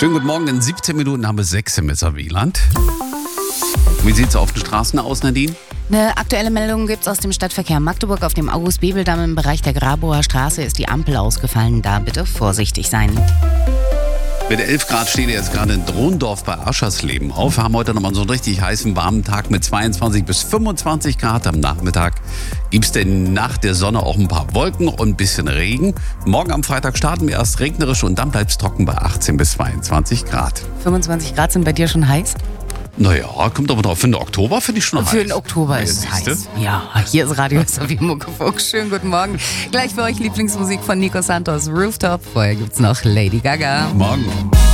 Schönen guten Morgen, in 17 Minuten haben wir 6 im Wieland. Wie sieht es auf den Straßen aus, Nadine? Eine aktuelle Meldung gibt es aus dem Stadtverkehr Magdeburg. Auf dem August-Bebel-Damm im Bereich der Grabower Straße ist die Ampel ausgefallen. Da bitte vorsichtig sein. Mit 11 Grad steht jetzt gerade in Drondorf bei Aschersleben auf. Wir haben heute nochmal so einen richtig heißen, warmen Tag mit 22 bis 25 Grad. Am Nachmittag gibt es denn nach der Sonne auch ein paar Wolken und ein bisschen Regen. Morgen am Freitag starten wir erst regnerisch und dann bleibt es trocken bei 18 bis 22 Grad. 25 Grad sind bei dir schon heiß? Naja, kommt aber drauf. Für den Oktober finde ich schon heiß. Für den Oktober ist es heiß. Ja, hier ist Radio SRW Muckefuck. Schönen guten Morgen. Gleich für euch Lieblingsmusik von Nico Santos, Rooftop. Vorher gibt's noch Lady Gaga. Morgen.